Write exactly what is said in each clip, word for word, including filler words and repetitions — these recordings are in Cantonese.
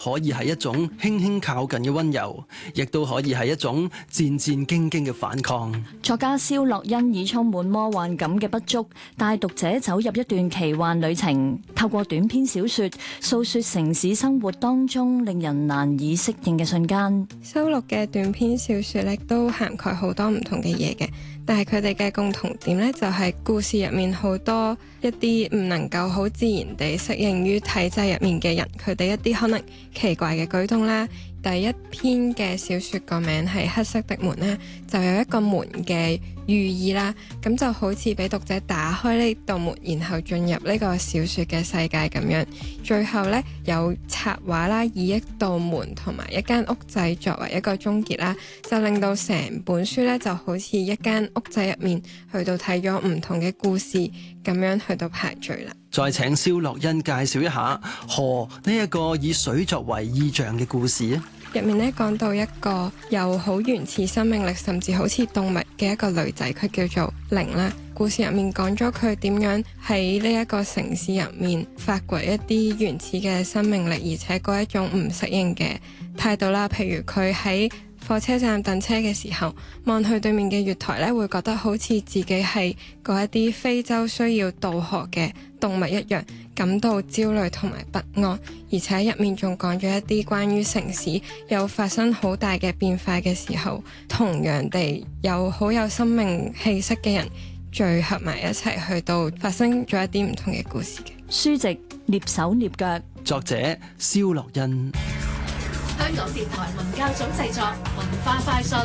可以係一種輕輕靠近嘅溫柔，亦都可以係一種戰戰兢兢嘅反抗。 作家蕭洛昕以充滿魔幻感嘅筆觸，帶讀者走入一段奇幻旅程，透過短篇小說訴說城市生活當中令人難以適應嘅瞬間。 收錄嘅短篇小說咧都涵蓋好多唔同嘅嘢嘅，但係佢哋嘅共同點咧就係故事入面好多一啲唔能夠好自然地適應於體制入面嘅人，佢哋一啲可能奇怪嘅舉動啦。第一篇嘅小說個名係黑色的門咧，就有一個門嘅寓意啦，咁就好似俾讀者打開呢道門，然後進入呢個小說嘅世界咁樣。最後呢，有插畫啦，以一道門同埋一間屋仔作為一個終結啦，就令到成本書呢就好似一間屋仔入面去到睇咗唔同嘅故事咁樣去到排序啦。 再請蕭洛昕介紹一下河呢一個以水作為意象嘅故事啊！ 入面咧講到一個有好原始生命力，甚至好似動物嘅一個女仔，佢叫做玲啦。故事入面講咗佢點樣喺呢一個城市入面發掘一啲原始嘅生命力，而且嗰一種唔適應嘅態度啦。譬如佢喺火車站等車嘅時候，望去對面嘅月台咧，會覺得好似自己係嗰一啲非洲需要渡河嘅動物一樣，感到焦慮同埋不安。而且入面仲講咗一啲關於城市有發生好大嘅變化嘅時候，同樣地有好有生命氣息嘅人聚合埋一齊，去到發生咗一啲唔同嘅故事嘅。 書籍躡手躡腳， 作者蕭洛昕。 香港電台文教組製作，文化快訊。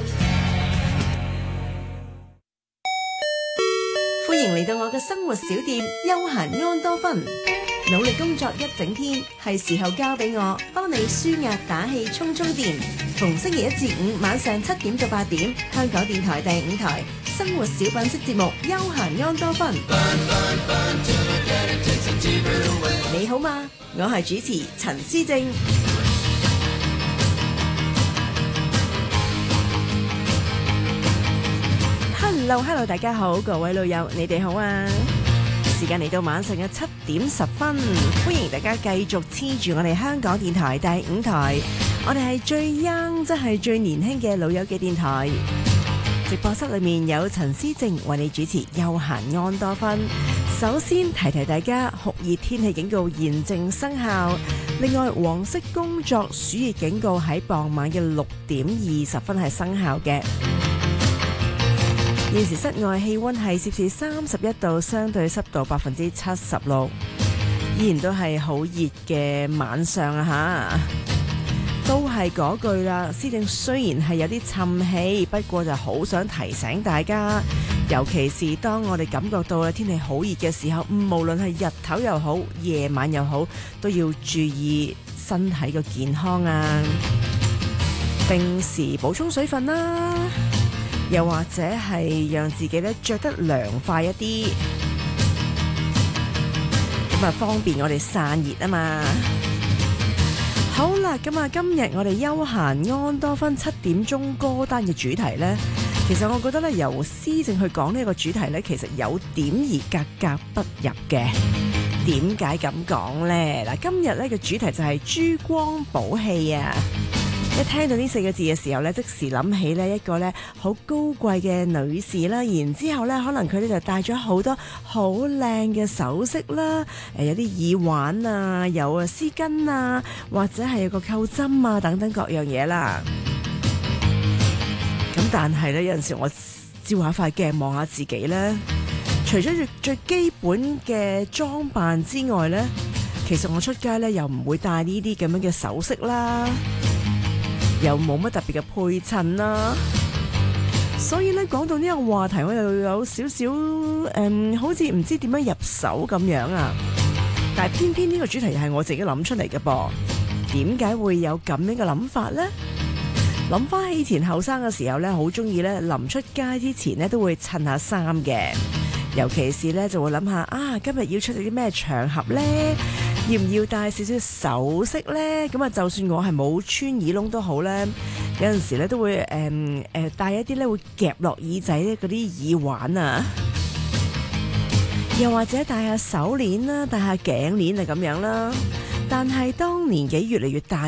歡迎嚟到我嘅生活小店休閒安多芬。努力工作一整天，係時候交俾我幫你舒壓打氣充充電。逢星期一至五晚上七點到八點，香港電台第五台生活小品式節目休閒安多芬。你好嗎？我係主持陳思正。Hello Hello， 大家好，各位老友，你哋好啊！時間嚟到晚上嘅七點十分，歡迎大家繼續黐住我哋香港電台第五台，我哋係最 young， 即係最年輕嘅老友嘅電台。直播室裏面有陳思正為你主持休閒安多芬。首先提提大家，酷熱天氣警告現正生效，另外黃色工作暑熱警告喺傍晚嘅六點二十分係生效嘅。現時室外氣溫係攝氏三十一度，相對濕度百分之七十六，依然都係好熱嘅晚上啊！吓，都係嗰句啦。思正雖然係有啲沉氣，不過就好想提醒大家，尤其是當我哋感覺到啦天氣好熱嘅時候，無論係日頭又好，夜晚又好，都要注意身體嘅健康啊！定時補充水分啦。又或者係讓自己咧着得涼快一啲，咁啊方便我哋散熱啊嘛。好啦，咁啊今日我哋休閒安多芬七點鐘歌單嘅主題呢，其實我覺得咧由思正去講呢個主題呢，其實有點而格格不入嘅。點解咁講呢？嗱，今日呢個主題就係珠光寶氣啊！一聽到呢四個字嘅時候咧，即時諗起咧一個咧好高貴嘅女士啦，然之後咧可能佢咧就戴咗好多好靚嘅首飾啦，誒有啲耳環啊，有啊絲巾啊，或者係有個扣針啊等等各樣嘢啦。咁但係咧有陣時我照下塊鏡望下自己咧，除咗最最基本嘅裝扮之外咧，其實我出街咧又唔會戴呢啲咁樣嘅首飾啦。又冇乜特別嘅配襯啦，所以咧講到呢個話題，我又有少少誒、嗯，好似唔知點樣入手咁樣啊！但係偏偏呢個主題又係我自己諗出嚟嘅噃，點解會有咁樣嘅諗法呢？諗翻起前後生嘅時候咧，好中意咧臨出街之前咧都會襯下衫嘅，尤其是咧就會諗下啊，今日要出席啲咩場合呢？要唔要戴少少首飾呢？咁啊，就算我係冇穿耳窿都好咧，有陣時咧都會誒誒戴一啲咧會夾落耳仔咧嗰啲耳環啊，又或者戴下手鏈啦，戴下頸鏈啊咁樣啦。但係當年紀越嚟越大